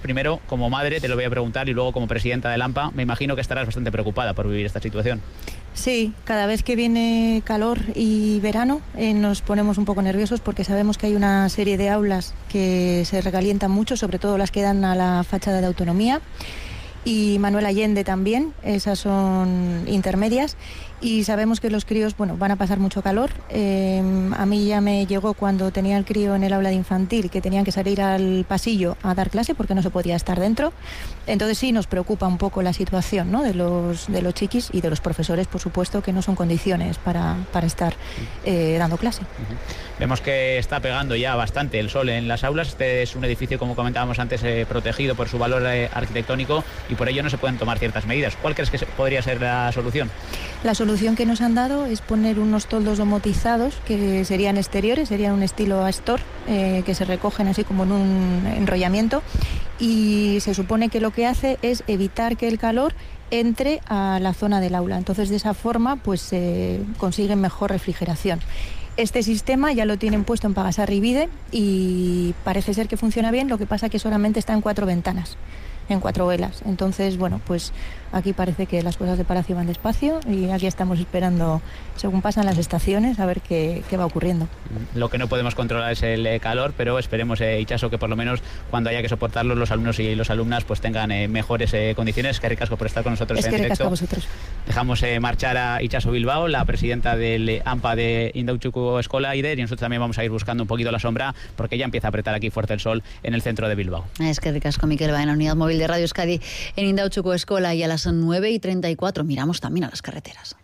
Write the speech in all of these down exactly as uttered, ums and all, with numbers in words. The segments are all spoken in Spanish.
primero, como madre, te lo voy a preguntar, y luego como presidenta del AMPA, me imagino que estarás bastante preocupada por vivir esta situación. Sí, cada vez que viene calor y verano eh, nos ponemos un poco nerviosos porque sabemos que hay una serie de aulas que se recalientan mucho, sobre todo las que dan a la fachada de Autonomía, y Manuel Allende también, esas son intermedias, y sabemos que los críos, bueno, van a pasar mucho calor. Eh, a mí ya me llegó cuando tenía el crío en el aula de infantil que tenían que salir al pasillo a dar clase porque no se podía estar dentro. Entonces sí nos preocupa un poco la situación, ¿no?, de los, de los chiquis y de los profesores, por supuesto, que no son condiciones para, para estar eh, dando clase. Uh-huh. Vemos que está pegando ya bastante el sol en las aulas. Este es un edificio, como comentábamos antes, eh, protegido por su valor eh, arquitectónico, y por ello no se pueden tomar ciertas medidas. ¿Cuál crees que podría ser la solución? La solución que nos han dado es poner unos toldos domotizados que serían exteriores, serían un estilo Astor, eh, que se recogen así como en un enrollamiento, y se supone que lo que hace es evitar que el calor entre a la zona del aula. Entonces, de esa forma pues se eh, consigue mejor refrigeración. Este sistema ya lo tienen puesto en Pagasarribide y parece ser que funciona bien, lo que pasa que solamente está en cuatro ventanas, en cuatro velas. Entonces, bueno, pues aquí parece que las cosas de Palacio van despacio y aquí estamos esperando, según pasan las estaciones, a ver qué, qué va ocurriendo. Lo que no podemos controlar es el eh, calor, pero esperemos, eh, Itxaso, que por lo menos cuando haya que soportarlo, los alumnos y las alumnas pues tengan eh, mejores eh, condiciones. Que ricasco por estar con nosotros es en que directo. Ricasco a vosotros. Dejamos eh, marchar a Itxaso Bilbao, la presidenta del eh, AMPA de Indautxuko Eskola Ider, y nosotros también vamos a ir buscando un poquito la sombra porque ya empieza a apretar aquí fuerte el sol en el centro de Bilbao. Es que ricasco, Miquel, va en la unidad móvil de Radio Euskadi en Indautxuko Eskola, y a las nueve y treinta y cuatro miramos también a las carreteras.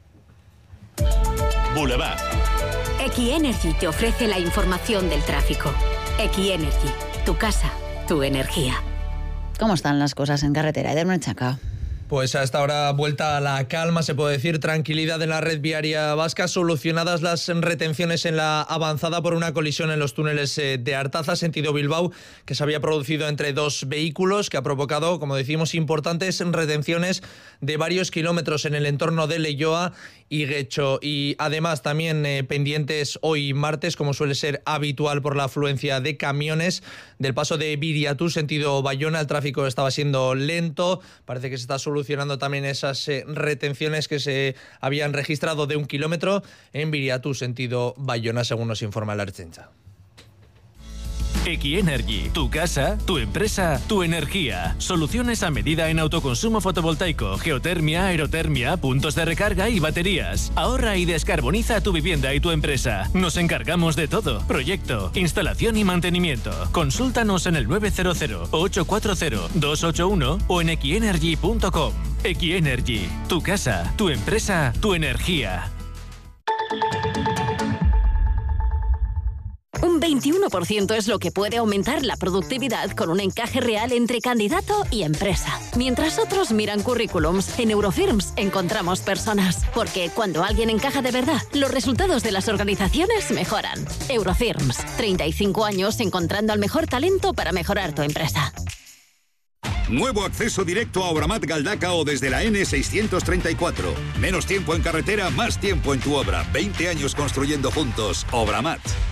Boulevard. Equienergy te ofrece la información del tráfico. Equienergy, tu casa, tu energía. ¿Cómo están las cosas en carretera? Eder Menchaca. Pues a esta hora vuelta a la calma, se puede decir, tranquilidad en la red viaria vasca, solucionadas las retenciones en la avanzada por una colisión en los túneles de Artaza, sentido Bilbao, que se había producido entre dos vehículos, que ha provocado, como decimos, importantes retenciones de varios kilómetros en el entorno de Leioa y Guecho. Y además también eh, pendientes hoy martes, como suele ser habitual por la afluencia de camiones, del paso de Biriatú, sentido Bayona. El tráfico estaba siendo lento, parece que se está solucionando solucionando también esas eh, retenciones que se habían registrado de un kilómetro en Biriatú, sentido Bayona, según nos informa la Ertzaintza. Equienergy, tu casa, tu empresa, tu energía. Soluciones a medida en autoconsumo fotovoltaico, geotermia, aerotermia, puntos de recarga y baterías. Ahorra y descarboniza tu vivienda y tu empresa. Nos encargamos de todo. Proyecto, instalación y mantenimiento. Consúltanos en el nueve cero cero, ocho cuatro cero, dos ocho uno o en equienergy punto com. Equienergy, tu casa, tu empresa, tu energía. Un veintiuno por ciento es lo que puede aumentar la productividad con un encaje real entre candidato y empresa. Mientras otros miran currículums, en Eurofirms encontramos personas. Porque cuando alguien encaja de verdad, los resultados de las organizaciones mejoran. Eurofirms, treinta y cinco años encontrando al mejor talento para mejorar tu empresa. Nuevo acceso directo a Obramat Galdakao desde la ene seiscientos treinta y cuatro. Menos tiempo en carretera, más tiempo en tu obra. veinte años construyendo juntos. Obramat.